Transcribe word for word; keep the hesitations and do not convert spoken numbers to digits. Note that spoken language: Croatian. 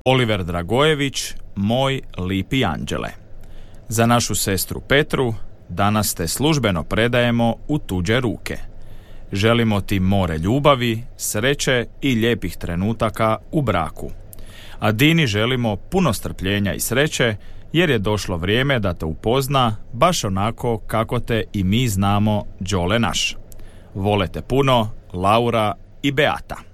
Oliver Dragojević, moj lipi anđele. Za našu sestru Petru danas te službeno predajemo u tuđe ruke. Želimo ti more ljubavi, sreće i lijepih trenutaka u braku. A Dini želimo puno strpljenja i sreće, jer je došlo vrijeme da te upozna baš onako kako te i mi znamo, Đole naš. Vole te puno, Laura i Beata.